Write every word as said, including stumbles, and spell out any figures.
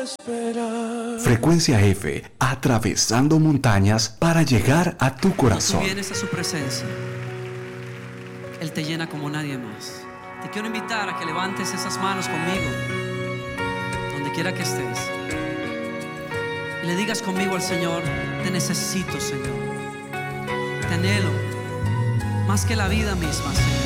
Frecuencia F, atravesando montañas para llegar a tu corazón. Cuando tú vienes a su presencia, Él te llena como nadie más. Te quiero invitar a que levantes esas manos conmigo, donde quiera que estés, y le digas conmigo al Señor: te necesito, Señor, te anhelo más que la vida misma, Señor.